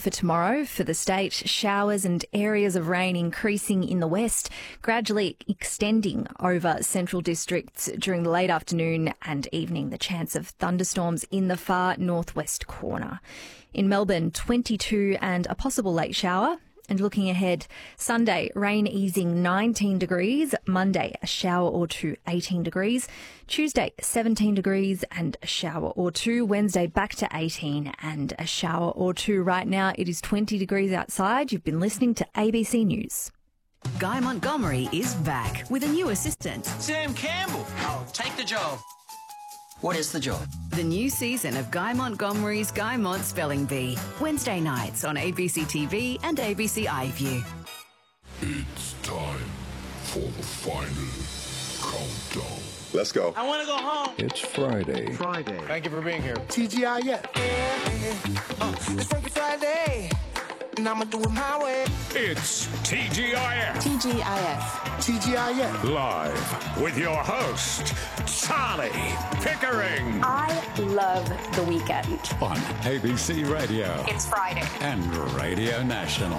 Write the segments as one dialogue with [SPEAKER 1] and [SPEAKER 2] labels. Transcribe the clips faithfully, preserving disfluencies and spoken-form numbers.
[SPEAKER 1] for tomorrow for the state. Showers and areas of rain increasing in the west, gradually extending over central districts during the late afternoon and evening. The chance of thunderstorms in the far northwest corner. In Melbourne, twenty-two and a possible late shower. And looking ahead, Sunday, rain easing nineteen degrees. Monday, a shower or two, eighteen degrees. Tuesday, seventeen degrees and a shower or two. Wednesday, back to eighteen and a shower or two. Right now, it is twenty degrees outside. You've been listening to A B C News.
[SPEAKER 2] Guy Montgomery is back with a new assistant.
[SPEAKER 3] Sam Campbell. I'll take the job. What is the job?
[SPEAKER 2] The new season of Guy Montgomery's Guy Mont Spelling Bee. Wednesday nights on A B C T V and A B C iView.
[SPEAKER 4] It's time for the final countdown.
[SPEAKER 5] Let's go.
[SPEAKER 3] I want to go home.
[SPEAKER 4] It's Friday.
[SPEAKER 5] Friday.
[SPEAKER 6] Thank you for being here.
[SPEAKER 5] T G I F.
[SPEAKER 7] Uh, it's Freaky Friday, and I'ma do it my way.
[SPEAKER 4] It's T G I F.
[SPEAKER 7] T G I F.
[SPEAKER 5] T G I F.
[SPEAKER 4] Live with your host, Charlie Pickering.
[SPEAKER 8] I love the weekend.
[SPEAKER 9] On A B C Radio.
[SPEAKER 8] It's Friday.
[SPEAKER 9] And Radio National.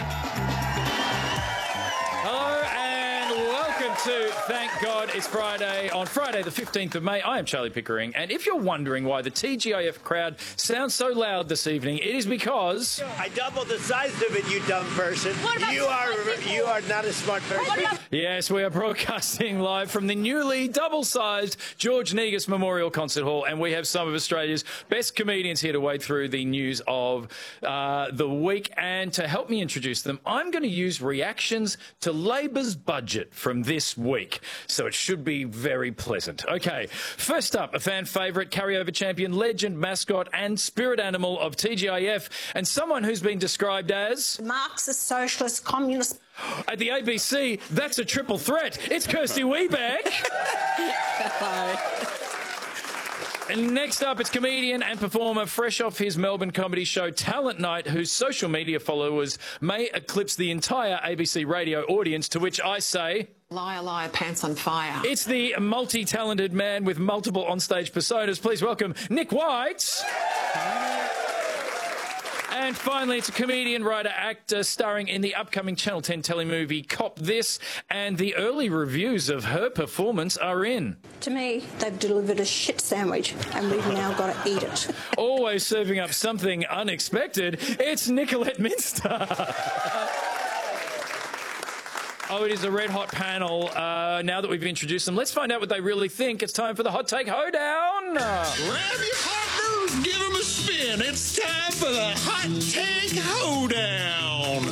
[SPEAKER 6] Hello and welcome to Thank God It's Friday on Friday the fifteenth of May. I am Charlie Pickering, and if you're wondering why the T G I F crowd sounds so loud this evening, it is because
[SPEAKER 10] I doubled the size of it, you dumb person. You are you are not a smart person.
[SPEAKER 6] yes, we are broadcasting live from the newly double-sized George Negus Memorial Concert Hall, and we have some of Australia's best comedians here to wade through the news of uh, the week. And to help me introduce them, I'm going to use reactions to Labor's budget from this week, so it should be very pleasant. Okay, first up, a fan favourite, carryover champion, legend, mascot and spirit animal of T G I F, and someone who's been described as
[SPEAKER 8] Marxist, socialist, communist.
[SPEAKER 6] At the A B C, that's a triple threat. It's Kirsty Wiebeck. And next up, it's comedian and performer, fresh off his Melbourne comedy show Talent Night, whose social media followers may eclipse the entire A B C radio audience, to which I say...
[SPEAKER 11] Liar, liar, pants on fire.
[SPEAKER 6] It's the multi-talented man with multiple onstage personas. Please welcome Nick White. And finally, it's a comedian, writer, actor starring in the upcoming Channel ten telemovie Cop This, and the early reviews of her performance are in.
[SPEAKER 8] To me, they've delivered a shit sandwich, and we've now got to eat it.
[SPEAKER 6] Always serving up something unexpected, it's Nicolette Minster. Oh, it is a red-hot panel. Uh, now that we've introduced them, let's find out what they really think. It's time for the Hot Take Hoedown.
[SPEAKER 4] Grab your partners, give them a spin. It's time for the Hot Take Hoedown.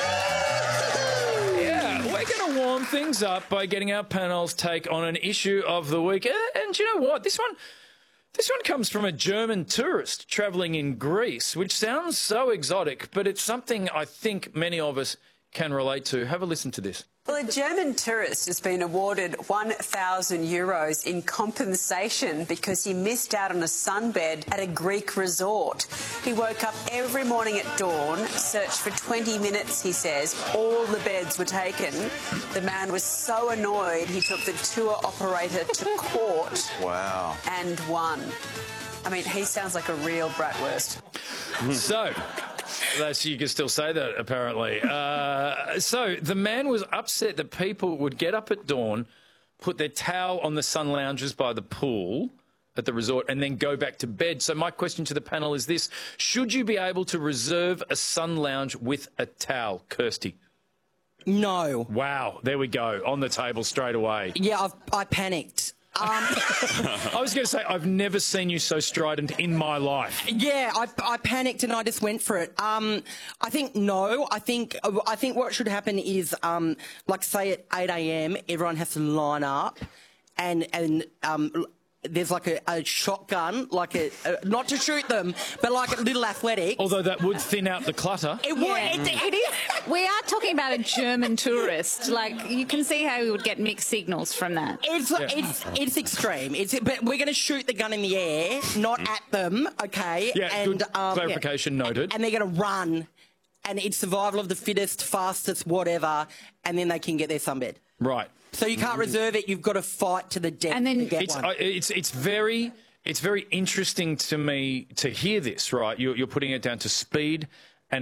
[SPEAKER 6] Yeah, we're going to warm things up by getting our panel's take on an issue of the week. And, and you know what? This one... This one comes from a German tourist travelling in Greece, which sounds so exotic, but it's something I think many of us can relate to. Have a listen to this.
[SPEAKER 11] Well, a German tourist has been awarded one thousand euros in compensation because he missed out on a sunbed at a Greek resort. He woke up every morning at dawn, searched for twenty minutes, he says. All the beds were taken. The man was so annoyed, he took the tour operator to court.
[SPEAKER 3] Wow.
[SPEAKER 11] And won. I mean, he sounds like a real bratwurst.
[SPEAKER 6] So... That's, you can still say that, apparently. Uh, so the man was upset that people would get up at dawn, put their towel on the sun lounges by the pool at the resort, and then go back to bed. So my question to the panel is this. Should you be able to reserve a sun lounge with a towel, Kirsty?
[SPEAKER 12] No.
[SPEAKER 6] Wow, there we go, on the table straight away.
[SPEAKER 12] Yeah, I've, I panicked. Um,
[SPEAKER 6] I was going to say, I've never seen you so strident in my life.
[SPEAKER 12] Yeah, I, I panicked and I just went for it. Um, I think no. I think I think what should happen is, um, like, say at eight a m, everyone has to line up, and and um, there's like a, a shotgun, like a, a not to shoot them, but like a little athletic.
[SPEAKER 6] Although that would thin out the clutter.
[SPEAKER 12] It would.
[SPEAKER 13] Yeah.
[SPEAKER 12] It,
[SPEAKER 13] it is. We are talking about a German tourist. Like, you can see how we would get mixed signals from that.
[SPEAKER 12] It's yeah. it's it's extreme. It's but we're going to shoot the gun in the air, not at them. Okay.
[SPEAKER 6] Yeah.
[SPEAKER 12] And,
[SPEAKER 6] good
[SPEAKER 12] um,
[SPEAKER 6] clarification
[SPEAKER 12] yeah.
[SPEAKER 6] noted.
[SPEAKER 12] And they're going to run, and it's survival of the fittest, fastest, whatever, and then they can get their sunbed.
[SPEAKER 6] Right.
[SPEAKER 12] So you can't reserve it. You've got to fight to the death
[SPEAKER 13] and then
[SPEAKER 12] to get
[SPEAKER 6] it's,
[SPEAKER 12] one.
[SPEAKER 6] uh, it's it's very it's very interesting to me to hear this. Right, you're, you're putting it down to speed